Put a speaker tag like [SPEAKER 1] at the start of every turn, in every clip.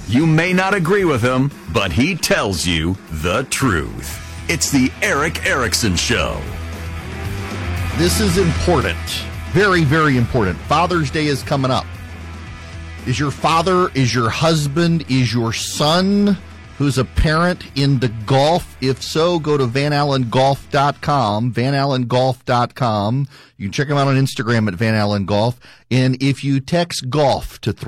[SPEAKER 1] You may not agree with him, but he tells you the truth. It's the Erick Erickson Show.
[SPEAKER 2] This is important. Very, very important. Father's Day is coming up. Is your father, is your husband, is your son who's a parent into golf? If so, go to vanallengolf.com, vanallengolf.com. You can check him out on Instagram at Van Allen Golf. And if you text golf to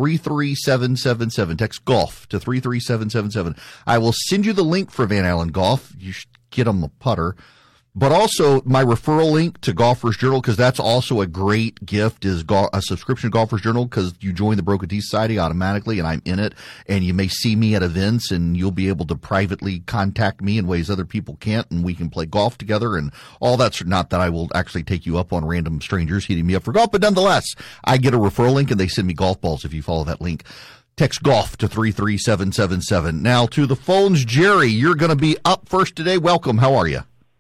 [SPEAKER 2] 33777, text golf to 33777, I will send you the link for Van Allen Golf. You should get him a putter. But also my referral link to Golfers Journal, because that's also a great gift, is a subscription to Golfers Journal, because you join the Broken T Society automatically, and I'm in it, and you may see me at events, and you'll be able to privately contact me in ways other people can't, and we can play golf together, and all that's not that I will actually take you up on random strangers hitting me up for golf, but nonetheless, I get a referral link, and they send me golf balls if you follow that link. Text golf to 33777. Now to the phones, Jerry, you're going to be up first today. Welcome. How are you?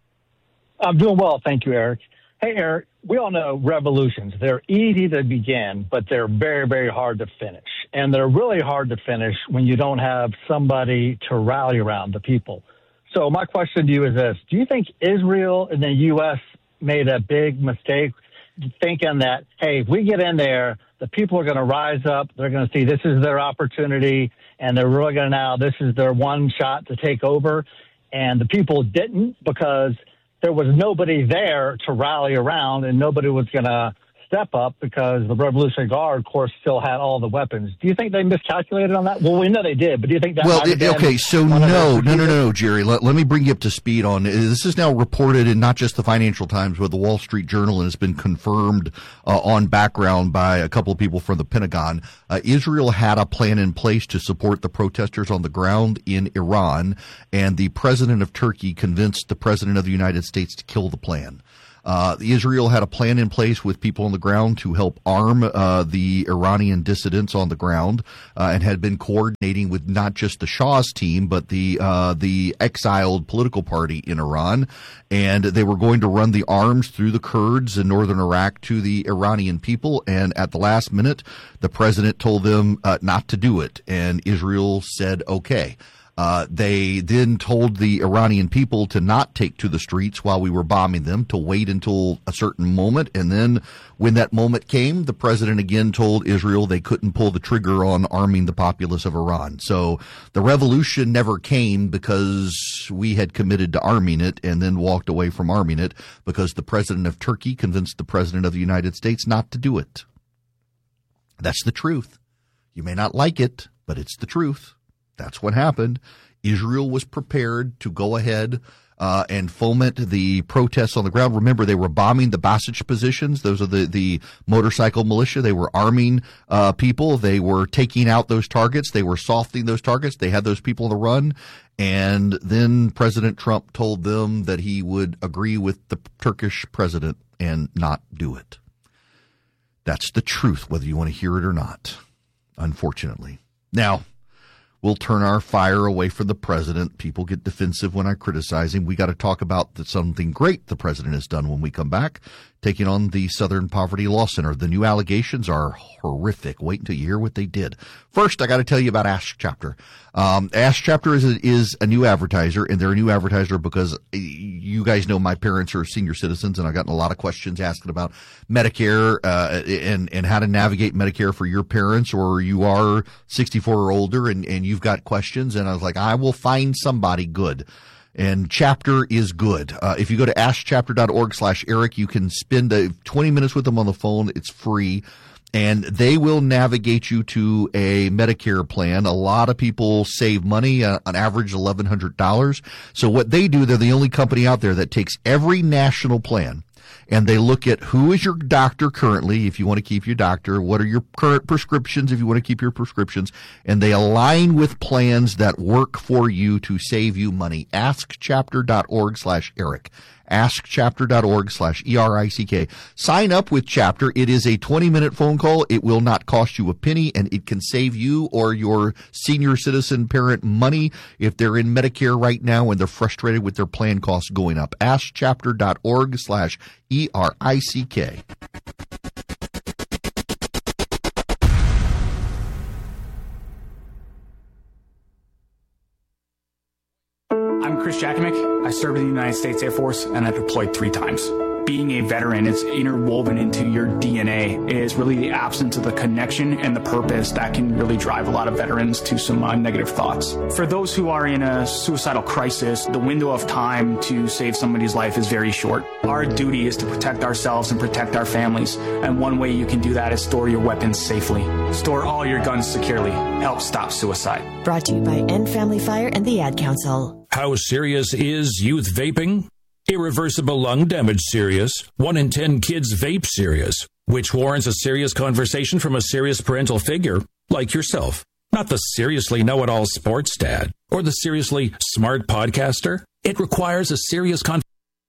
[SPEAKER 3] I'm doing well, thank you, Eric. Hey, Eric, we all know revolutions. They're easy to begin, but they're very, very hard to finish. And they're really hard to finish when you don't have somebody to rally around, the people. So my question to you is this. Do you think Israel and the U.S. made a big mistake thinking that, hey, if we get in there, the people are going to rise up, they're going to see this is their opportunity, and they're really going to now, this is their one shot to take over. And the people didn't, because there was nobody there to rally around, and nobody was going to step up because the Revolutionary Guard, of course, still had all the weapons. Do you think they miscalculated on that? Well, we know they did, but do you think that might have been
[SPEAKER 2] okay, so no, Jerry. Let me bring you up to speed on this. Is now reported in not just the Financial Times, but the Wall Street Journal, and has been confirmed on background by a couple of people from the Pentagon. Israel had a plan in place to support the protesters on the ground in Iran, and the president of Turkey convinced the president of the United States to kill the plan. Israel had a plan in place with people on the ground to help arm the Iranian dissidents on the ground, and had been coordinating with not just the Shah's team, but the exiled political party in Iran. And they were going to run the arms through the Kurds in northern Iraq to the Iranian people. And at the last minute, the president told them not to do it. And Israel said, okay. They then told the Iranian people to not take to the streets while we were bombing them, to wait until a certain moment. And then when that moment came, the president again told Israel they couldn't pull the trigger on arming the populace of Iran. So the revolution never came because we had committed to arming it and then walked away from arming it, because the president of Turkey convinced the president of the United States not to do it. That's the truth. You may not like it, but it's the truth. That's what happened. Israel was prepared to go ahead and foment the protests on the ground. Remember, they were bombing the Basij positions. Those are the motorcycle militia. They were arming people. They were taking out those targets. They were softening those targets. They had those people on the run. And then President Trump told them that he would agree with the Turkish president and not do it. That's the truth, whether you want to hear it or not, unfortunately. Now, we'll turn our fire away from the president. People get defensive when I criticize him. We got to talk about something great the president has done when we come back, taking on the Southern Poverty Law Center. The new allegations are horrific. Wait until you hear what they did. First, I got to tell you about Ask Chapter. Ask Chapter is a new advertiser, and they're a new advertiser because you guys know my parents are senior citizens, and I've gotten a lot of questions asking about Medicare and how to navigate Medicare for your parents, or you are 64 or older and you've got questions. And I was like, I will find somebody good. And Chapter is good. If you go to askchapter.org/Eric, you can spend 20 minutes with them on the phone. It's free. And they will navigate you to a Medicare plan. A lot of people save money, on average $1,100. So what they do, they're the only company out there that takes every national plan, and they look at who is your doctor currently, if you want to keep your doctor, what are your current prescriptions if you want to keep your prescriptions, and they align with plans that work for you to save you money. Askchapter.org/Eric. Askchapter.org/ERICK. Sign up with Chapter. It is a 20-minute phone call. It will not cost you a penny, and it can save you or your senior citizen parent money if they're in Medicare right now and they're frustrated with their plan costs going up. Askchapter.org/ERICK.
[SPEAKER 4] I'm Chris Jakovic. I served in the United States Air Force and I deployed 3 times. Being a veteran, it's interwoven into your DNA. It is really the absence of the connection and the purpose that can really drive a lot of veterans to some negative thoughts. For those who are in a suicidal crisis, the window of time to save somebody's life is very short. Our duty is to protect ourselves and protect our families. And one way you can do that is store your weapons safely. Store all your guns securely. Help stop suicide.
[SPEAKER 5] Brought to you by End Family Fire and the Ad Council.
[SPEAKER 6] How serious is youth vaping? Irreversible lung damage serious. 1 in 10 kids vape serious, which warrants a serious conversation from a serious parental figure like yourself. Not the seriously know-it-all sports dad or the seriously smart podcaster. It requires a serious conversation.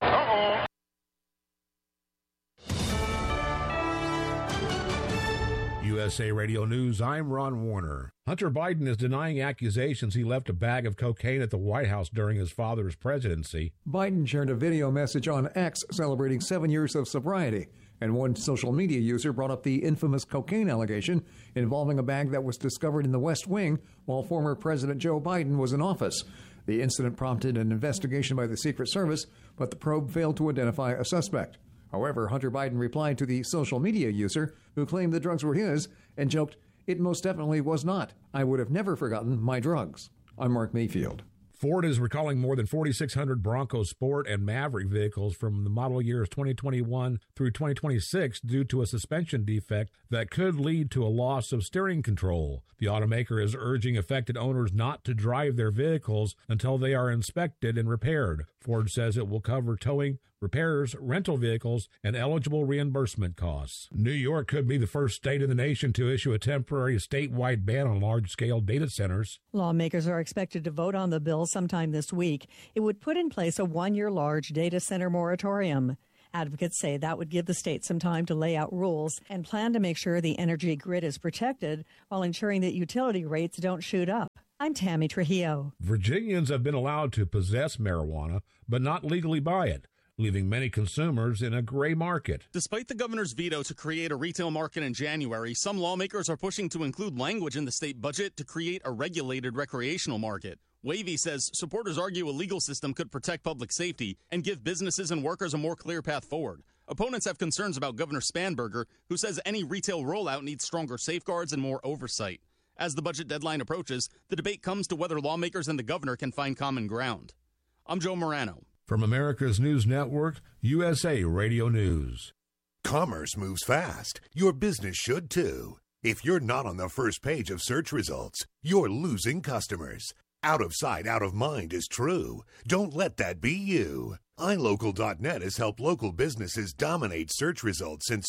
[SPEAKER 7] USA Radio News, I'm Ron Warner. Hunter Biden is denying accusations he left a bag of cocaine at the White House during his father's presidency.
[SPEAKER 8] Biden shared a video message on X celebrating 7 years of sobriety, and one social media user brought up the infamous cocaine allegation involving a bag that was discovered in the West Wing while former President Joe Biden was in office. The incident prompted an investigation by the Secret Service, but the probe failed to identify a suspect. However, Hunter Biden replied to the social media user who claimed the drugs were his and joked, "It most definitely was not. I would have never forgotten my drugs." I'm Mark Mayfield.
[SPEAKER 7] Ford is recalling more than 4,600 Bronco Sport and Maverick vehicles from the model years 2021 through 2026 due to a suspension defect that could lead to a loss of steering control. The automaker is urging affected owners not to drive their vehicles until they are inspected and repaired. Ford says it will cover towing, repairs, rental vehicles, and eligible reimbursement costs. New York could be the first state in the nation to issue a temporary statewide ban on large-scale data centers.
[SPEAKER 9] Lawmakers are expected to vote on the bill sometime this week. It would put in place a 1-year large data center moratorium. Advocates say that would give the state some time to lay out rules and plan to make sure the energy grid is protected while ensuring that utility rates don't shoot up. I'm Tammy Trujillo.
[SPEAKER 7] Virginians have been allowed to possess marijuana, but not legally buy it, leaving many consumers in a gray market.
[SPEAKER 10] Despite the governor's veto to create a retail market in January, some lawmakers are pushing to include language in the state budget to create a regulated recreational market. Wavy says supporters argue a legal system could protect public safety and give businesses and workers a more clear path forward. Opponents have concerns about Governor Spanberger, who says any retail rollout needs stronger safeguards and more oversight. As the budget deadline approaches, the debate comes to whether lawmakers and the governor can find common ground. I'm Joe Morano.
[SPEAKER 7] From America's News Network, USA Radio News.
[SPEAKER 11] Commerce moves fast. Your business should too. If you're not on the first page of search results, you're losing customers. Out of sight, out of mind is true. Don't let that be you. iLocal.net has helped local businesses dominate search results since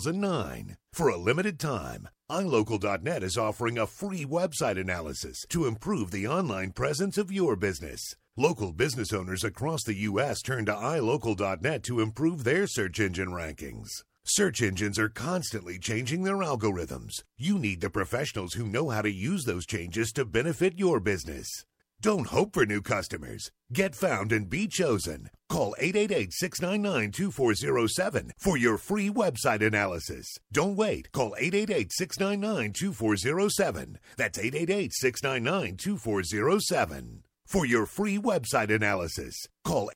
[SPEAKER 11] 2009. For a limited time, iLocal.net is offering a free website analysis to improve the online presence of your business. Local business owners across the U.S. turn to iLocal.net to improve their search engine rankings. Search engines are constantly changing their algorithms. You need the professionals who know how to use those changes to benefit your business. Don't hope for new customers. Get found and be chosen. Call 888-699-2407 for your free website analysis. Don't wait. Call 888-699-2407. That's 888-699-2407. For your free website analysis, call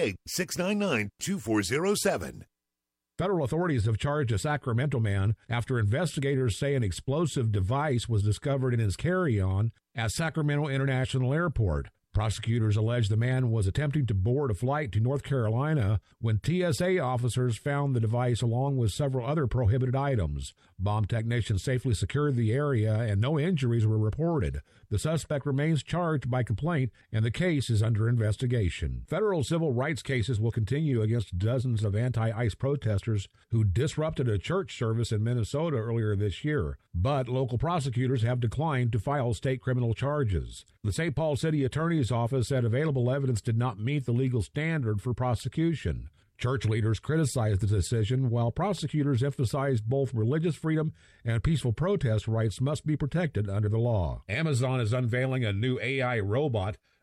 [SPEAKER 11] 888-699-2407.
[SPEAKER 7] Federal authorities have charged a Sacramento man after investigators say an explosive device was discovered in his carry-on at Sacramento International Airport. Prosecutors allege the man was attempting to board a flight to North Carolina when TSA officers found the device along with several other prohibited items. Bomb technicians safely secured the area and no injuries were reported. The suspect remains charged by complaint and the case is under investigation. Federal civil rights cases will continue against dozens of anti-ICE protesters who disrupted a church service in Minnesota earlier this year, but local prosecutors have declined to file state criminal charges. The St. Paul City Attorney's Office said available evidence did not meet the legal standard for prosecution. Church leaders criticized the decision, while prosecutors emphasized both religious freedom and peaceful protest rights must be protected under the law. Amazon is unveiling a new AI robot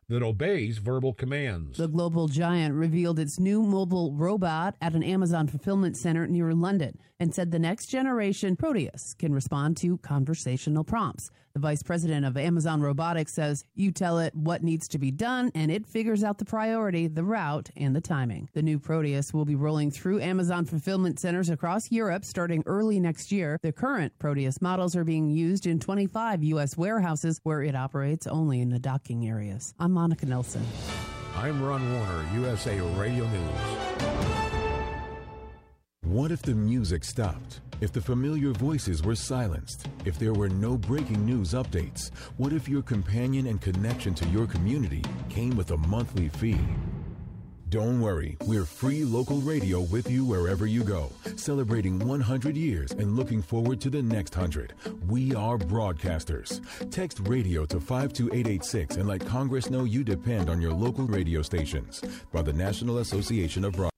[SPEAKER 7] that obeys verbal commands.
[SPEAKER 12] The global giant revealed its new mobile robot at an Amazon fulfillment center near London and said the next generation Proteus can respond to conversational prompts. The vice president of Amazon Robotics says you tell it what needs to be done and it figures out the priority, the route, and the timing. The new Proteus will be rolling through Amazon fulfillment centers across Europe starting early next year. The current Proteus models are being used in 25 U.S. warehouses where it operates only in the docking areas. I'm Monica Nelson.
[SPEAKER 7] I'm Ron Warner, USA Radio News.
[SPEAKER 13] What if the music stopped? If the familiar voices were silenced? If there were no breaking news updates? What if your companion and connection to your community came with a monthly fee? Don't worry, we're free local radio with you wherever you go, celebrating 100 years and looking forward to the next 100. We are broadcasters. Text radio to 52886 and let Congress know you depend on your local radio stations. By the National Association of Broadcasters.